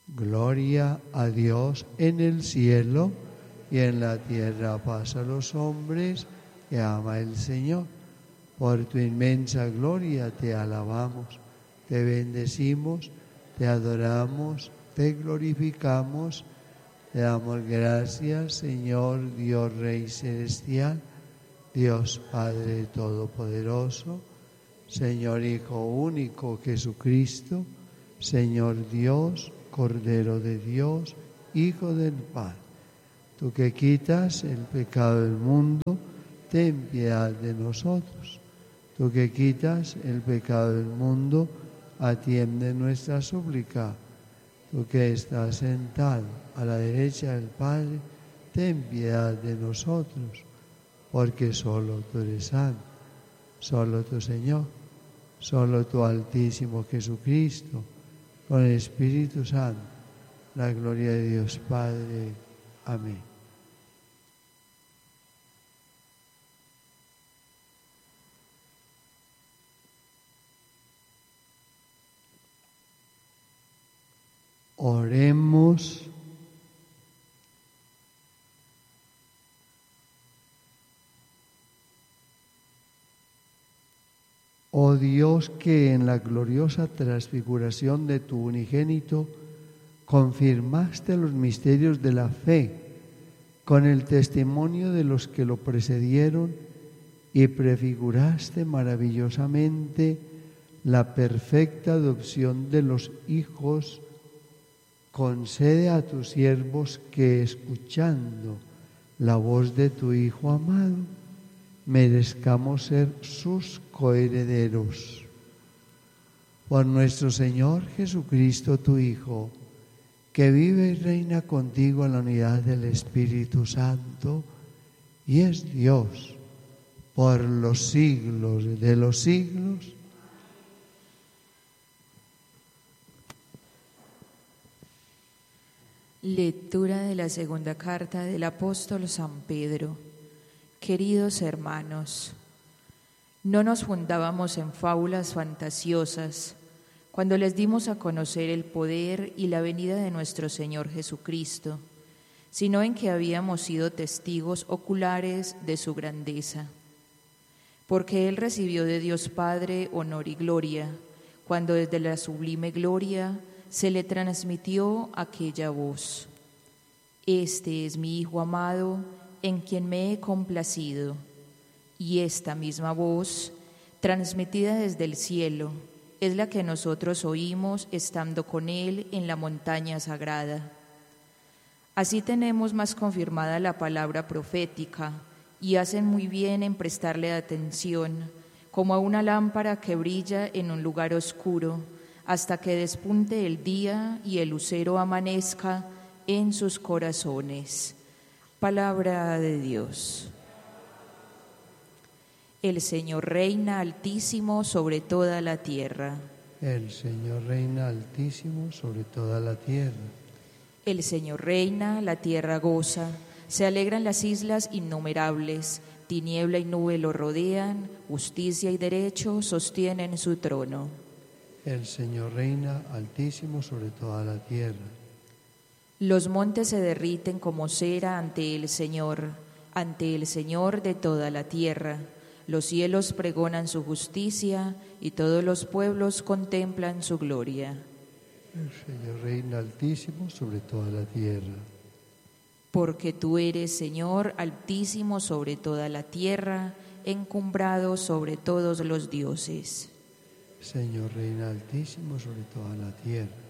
Gloria a Dios en el cielo y en la tierra paz a los hombres que ama el Señor. Por tu inmensa gloria te alabamos, te bendecimos, te adoramos, te glorificamos, te damos gracias, Señor Dios Rey Celestial, Dios Padre Todopoderoso, Señor Hijo único Jesucristo, Señor Dios, Cordero de Dios, Hijo del Padre. Tú que quitas el pecado del mundo, ten piedad de nosotros. Tú que quitas el pecado del mundo, atiende nuestra súplica. Tú que estás sentado a la derecha del Padre, ten piedad de nosotros, porque solo tú eres santo, solo tu Señor, solo tu Altísimo Jesucristo, con el Espíritu Santo, la gloria de Dios Padre. Amén. Oremos. Oh Dios, que en la gloriosa transfiguración de tu unigénito confirmaste los misterios de la fe con el testimonio de los que lo precedieron y prefiguraste maravillosamente la perfecta adopción de los hijos, concede a tus siervos que, escuchando la voz de tu Hijo amado, merezcamos ser sus coherederos. Por nuestro Señor Jesucristo, tu Hijo, que vive y reina contigo en la unidad del Espíritu Santo y es Dios por los siglos de los siglos. Lectura de la segunda carta del apóstol San Pedro. Queridos hermanos, no nos fundábamos en fábulas fantasiosas cuando les dimos a conocer el poder y la venida de nuestro Señor Jesucristo, sino en que habíamos sido testigos oculares de su grandeza. Porque Él recibió de Dios Padre honor y gloria, cuando desde la sublime gloria se le transmitió aquella voz: Este es mi Hijo amado, en quien me he complacido. Y esta misma voz, transmitida desde el cielo, es la que nosotros oímos estando con Él en la montaña sagrada. Así tenemos más confirmada la palabra profética, y hacen muy bien en prestarle atención, como a una lámpara que brilla en un lugar oscuro, hasta que despunte el día y el lucero amanezca en sus corazones. Palabra de Dios. El Señor reina altísimo sobre toda la tierra. El Señor reina altísimo sobre toda la tierra. El Señor reina, la tierra goza, se alegran las islas innumerables, tiniebla y nube lo rodean, justicia y derecho sostienen su trono. El Señor reina altísimo sobre toda la tierra. Los montes se derriten como cera ante el Señor de toda la tierra. Los cielos pregonan su justicia y todos los pueblos contemplan su gloria. El Señor reina altísimo sobre toda la tierra. Porque tú eres, Señor, altísimo sobre toda la tierra, encumbrado sobre todos los dioses. Señor reina altísimo sobre toda la tierra.